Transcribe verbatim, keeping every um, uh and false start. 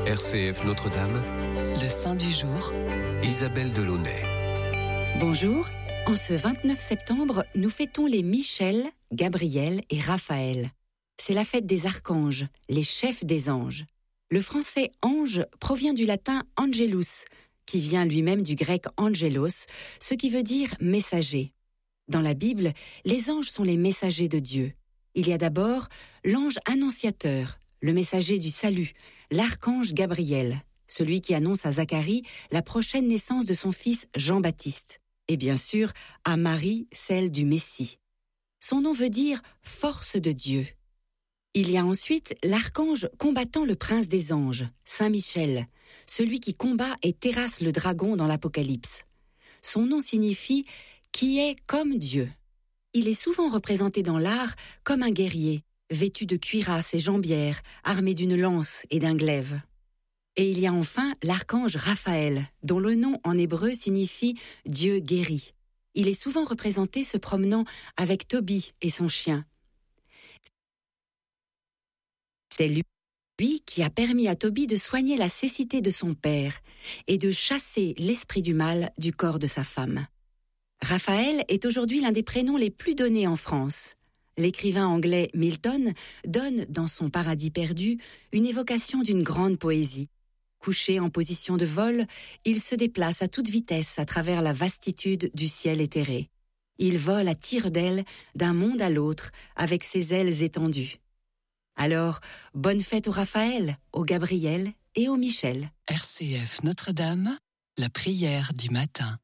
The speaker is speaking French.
R C F Notre-Dame, le Saint du jour, Isabelle Delaunay. Bonjour, en ce vingt-neuf septembre, nous fêtons les Michel, Gabriel et Raphaël. C'est la fête des archanges, les chefs des anges. Le français ange provient du latin angelus, qui vient lui-même du grec angelos, ce qui veut dire messager. Dans la Bible, les anges sont les messagers de Dieu. Il y a d'abord l'ange annonciateur, le messager du salut, l'archange Gabriel, celui qui annonce à Zacharie la prochaine naissance de son fils Jean-Baptiste, et bien sûr à Marie, celle du Messie. Son nom veut dire « force de Dieu ». Il y a ensuite l'archange combattant le prince des anges, Saint Michel, celui qui combat et terrasse le dragon dans l'Apocalypse. Son nom signifie « qui est comme Dieu ». Il est souvent représenté dans l'art comme un guerrier, vêtu de cuirasse et jambières, armé d'une lance et d'un glaive. Et il y a enfin l'archange Raphaël, dont le nom en hébreu signifie « Dieu guérit ». Il est souvent représenté se promenant avec Tobie et son chien. C'est lui qui a permis à Tobie de soigner la cécité de son père et de chasser l'esprit du mal du corps de sa femme. Raphaël est aujourd'hui l'un des prénoms les plus donnés en France. L'écrivain anglais Milton donne, dans son Paradis perdu, une évocation d'une grande poésie. Couché en position de vol, il se déplace à toute vitesse à travers la vastitude du ciel éthéré. Il vole à tire-d'aile d'un monde à l'autre avec ses ailes étendues. Alors, bonne fête au Raphaël, au Gabriel et au Michel. R C F Notre-Dame, la prière du matin.